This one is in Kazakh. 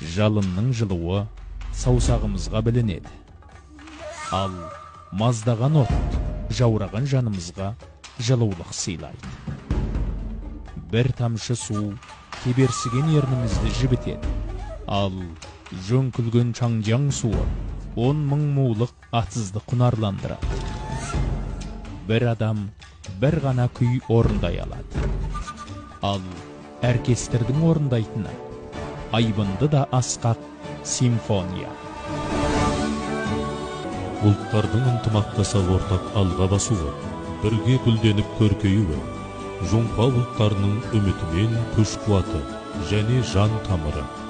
жалынның жылуы саусағымызға білінеді. Ал маздаған от жаураған жанымызға жылулық сыйлайды. Бір тамшы су кеберсіген ернімізді жібітеді. Ал жөңкілген чаңжаң суы 10 мың мулық атсызды құнарландырады. Бір адам бір ғана күй орындай алады. Ал оркестрдің орындайтыны айбынды да асқақ симфония. Ұлттардың ынтымақтаса ортақ алға басуы, бірге гүлденіп көркеюі, жоңғар ұлттарының үміті мен күш қуаты және жан тамыры.